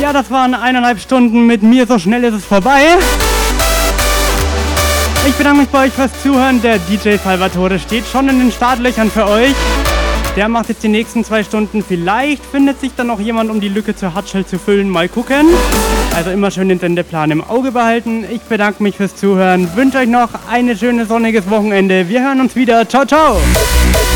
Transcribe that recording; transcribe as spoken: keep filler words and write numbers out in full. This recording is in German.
Ja, das waren eineinhalb Stunden mit mir, so schnell ist es vorbei. Ich bedanke mich bei euch fürs Zuhören. Der D J Salvatore steht schon in den Startlöchern für euch. Der macht jetzt die nächsten zwei Stunden. Vielleicht findet sich dann noch jemand, um die Lücke zur Hardshell zu füllen. Mal gucken. Also immer schön den Sendeplan im Auge behalten. Ich bedanke mich fürs Zuhören. Wünsche euch noch ein schönes sonniges Wochenende. Wir hören uns wieder. Ciao, ciao.